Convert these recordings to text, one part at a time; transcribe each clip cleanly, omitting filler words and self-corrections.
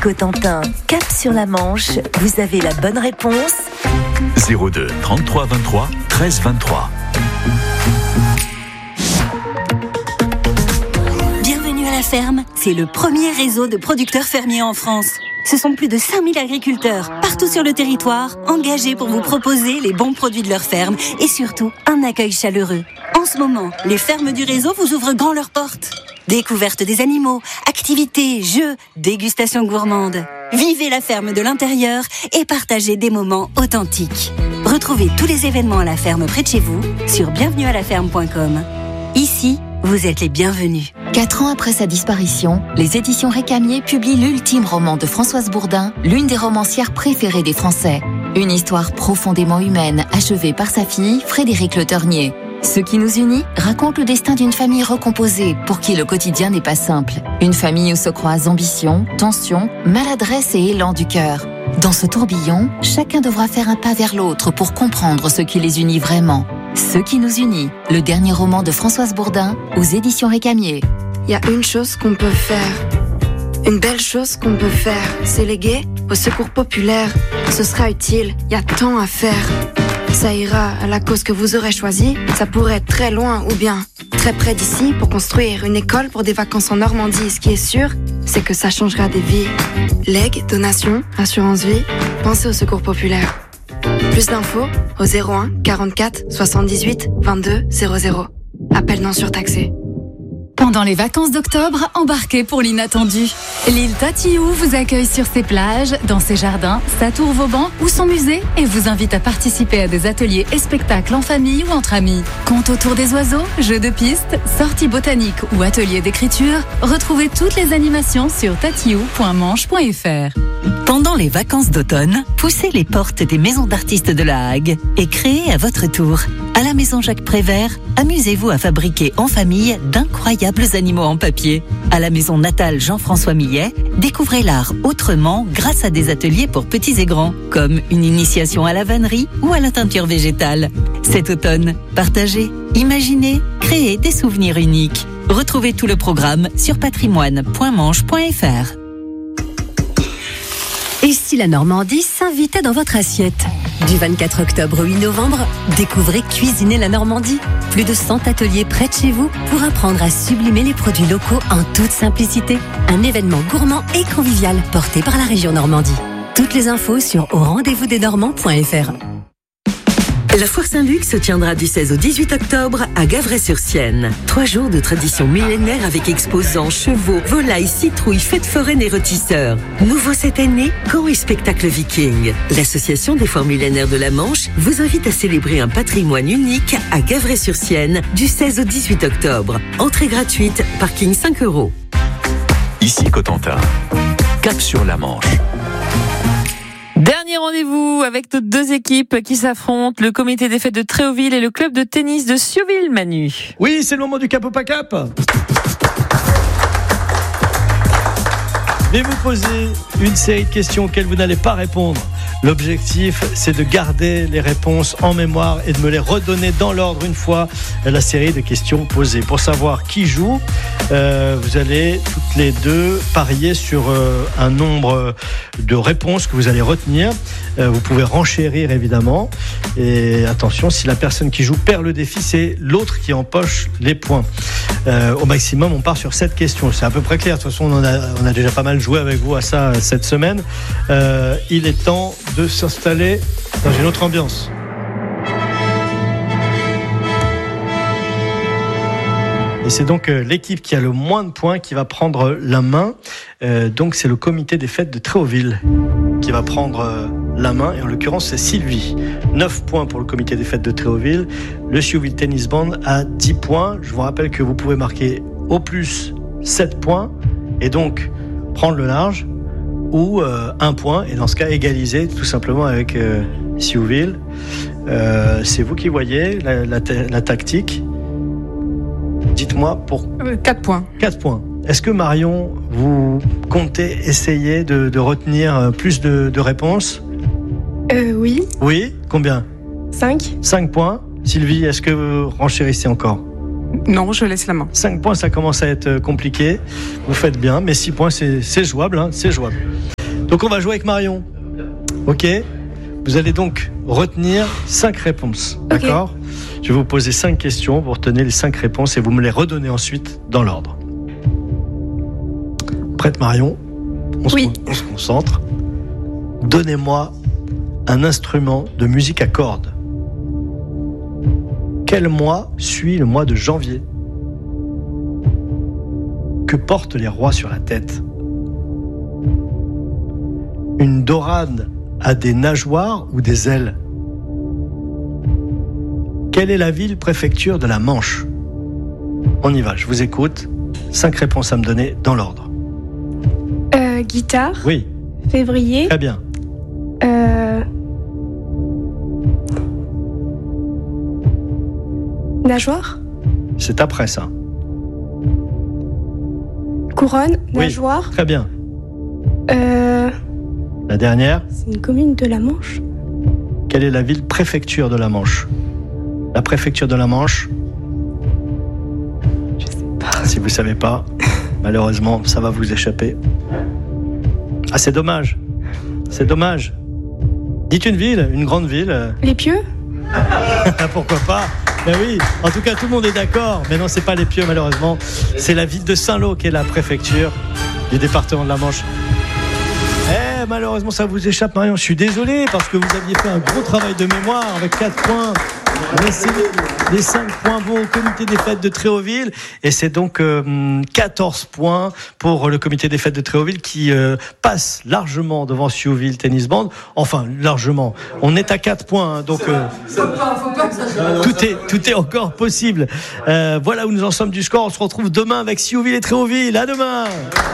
Cotentin, cap sur la Manche, vous avez la bonne réponse. 02 33 23 13 23. Bienvenue à la ferme, c'est le premier réseau de producteurs fermiers en France. Ce sont plus de 5000 agriculteurs, partout sur le territoire, engagés pour vous proposer les bons produits de leur ferme et surtout, un accueil chaleureux. En ce moment, les fermes du réseau vous ouvrent grand leurs portes. Découverte des animaux, activités, jeux, dégustation gourmande. Vivez la ferme de l'intérieur et partagez des moments authentiques. Retrouvez tous les événements à la ferme près de chez vous sur bienvenuealaferme.com. Ici, vous êtes les bienvenus. 4 ans après sa disparition, les éditions Récamier publient l'ultime roman de Françoise Bourdin, l'une des romancières préférées des Français. Une histoire profondément humaine, achevée par sa fille, Frédérique Le Ternier. Ce qui nous unit raconte le destin d'une famille recomposée pour qui le quotidien n'est pas simple. Une famille où se croisent ambition, tension, maladresse et élan du cœur. Dans ce tourbillon, chacun devra faire un pas vers l'autre pour comprendre ce qui les unit vraiment. Ce qui nous unit, le dernier roman de Françoise Bourdin aux éditions Récamier. Il y a une chose qu'on peut faire, une belle chose qu'on peut faire, c'est léguer au secours populaire. Ce sera utile, il y a tant à faire. Ça ira à la cause que vous aurez choisie, ça pourrait être très loin ou bien très près d'ici pour construire une école pour des vacances en Normandie. Ce qui est sûr, c'est que ça changera des vies. Legs, donations, assurance vie, pensez au secours populaire. Plus d'infos au 01 44 78 22 00. Appel non surtaxé. Pendant les vacances d'octobre, embarquez pour l'inattendu. L'île Tatillou vous accueille sur ses plages, dans ses jardins, sa tour Vauban ou son musée et vous invite à participer à des ateliers et spectacles en famille ou entre amis. Contes autour des oiseaux, jeux de pistes, sorties botaniques ou ateliers d'écriture, retrouvez toutes les animations sur tatillou.manche.fr. Pendant les vacances d'automne, poussez les portes des maisons d'artistes de La Hague et créez à votre tour. À la maison Jacques Prévert, amusez-vous à fabriquer en famille d'incroyables animaux en papier. À la maison natale Jean-François Millet, découvrez l'art autrement grâce à des ateliers pour petits et grands, comme une initiation à la vannerie ou à la teinture végétale. Cet automne, partagez, imaginez, créez des souvenirs uniques. Retrouvez tout le programme sur patrimoine.manche.fr. Et si la Normandie s'invitait dans votre assiette ? Du 24 octobre au 8 novembre, découvrez Cuisiner la Normandie. Plus de 100 ateliers près de chez vous pour apprendre à sublimer les produits locaux en toute simplicité. Un événement gourmand et convivial porté par la région Normandie. Toutes les infos sur aurendezvousdesnormands.fr. La Foire Saint-Luc se tiendra du 16 au 18 octobre à Gavray-sur-Sienne. 3 jours de tradition millénaire avec exposants, chevaux, volailles, citrouilles, fêtes foraines et rôtisseurs. Nouveau cette année, camp et spectacle viking. L'Association des Foires millénaires de la Manche vous invite à célébrer un patrimoine unique à Gavray-sur-Sienne du 16 au 18 octobre. Entrée gratuite, parking 5 €. Ici Cotentin, cap sur la Manche. Dernier rendez-vous avec nos 2 équipes qui s'affrontent, le comité des fêtes de Tréauville et le club de tennis de Siouville, Manu. Oui, c'est le moment du cap ou pas cap. Je vais vous poser une série de questions auxquelles vous n'allez pas répondre. L'objectif, c'est de garder les réponses en mémoire et de me les redonner dans l'ordre une fois la série de questions posées. Pour savoir qui joue, vous allez toutes les deux parier sur un nombre de réponses que vous allez retenir. Vous pouvez renchérir évidemment. Et attention, si la personne qui joue perd le défi, c'est l'autre qui empoche les points. Au maximum, on part sur 7 questions. C'est à peu près clair. De toute façon, on a déjà pas mal joué avec vous à ça cette semaine. Il est temps de s'installer dans une autre ambiance. Et c'est donc l'équipe qui a le moins de points qui va prendre la main. Donc c'est le comité des fêtes de Tréauville qui va prendre la main. Et en l'occurrence, c'est Sylvie. 9 points pour le comité des fêtes de Tréauville. Le Siouville Tennis Band a 10 points. Je vous rappelle que vous pouvez marquer au plus 7 points. Et donc prendre le large. Ou 1 point, et dans ce cas égaliser tout simplement avec Siouville. C'est vous qui voyez la tactique. Dites-moi pour 4 points. 4 points. Est-ce que Marion, vous comptez essayer de retenir plus de réponses ? Oui. Oui, combien ? 5. 5 points. Sylvie, est-ce que vous renchérissez encore ? Non, je laisse la main. 5 points, ça commence à être compliqué. Vous faites bien, mais 6 points, c'est jouable, hein, c'est jouable. Donc on va jouer avec Marion. Ok. Vous allez donc retenir 5 réponses. Okay. D'accord ? Je vais vous poser 5 questions. Vous retenez les 5 réponses et vous me les redonnez ensuite dans l'ordre. Prête Marion ? On se concentre. Donnez-moi un instrument de musique à cordes. Quel mois suit le mois de janvier ? Que portent les rois sur la tête ? Une dorade a des nageoires ou des ailes ? Quelle est la ville-préfecture de la Manche ? On y va, je vous écoute. 5 réponses à me donner dans l'ordre. Guitare. Oui. Février. Très bien. Nageoire. C'est après ça. Couronne. Nageoire. Oui. Très bien. La dernière. C'est une commune de la Manche. Quelle est la ville-préfecture de la Manche ? La préfecture de la Manche ? Je sais pas. Si vous ne savez pas, malheureusement, ça va vous échapper. Ah, c'est dommage. C'est dommage. Dites une ville, une grande ville. Les Pieux ? Pourquoi pas ? Ben oui, en tout cas, tout le monde est d'accord. Mais non, c'est pas les Pieux, malheureusement. C'est la ville de Saint-Lô qui est la préfecture du département de la Manche. Malheureusement, ça vous échappe, Marion. Je suis désolé parce que vous aviez fait un gros travail de mémoire avec 4 points. Les 5 points vont au comité des fêtes de Tréauville. Et c'est donc 14 points pour le comité des fêtes de Tréauville qui passe largement devant Siouville Tennis Band. Enfin, largement. On est à 4 points. Donc, tout est encore possible. Voilà où nous en sommes du score. On se retrouve demain avec Siouville et Tréauville. À demain!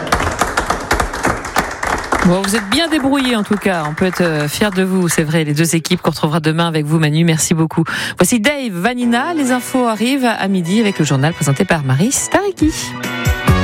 Bon, vous êtes bien débrouillés en tout cas. On peut être fiers de vous, c'est vrai. Les 2 équipes qu'on retrouvera demain avec vous, Manu. Merci beaucoup. Voici Dave, Vanina. Les infos arrivent à midi avec le journal présenté par Marie Stariki.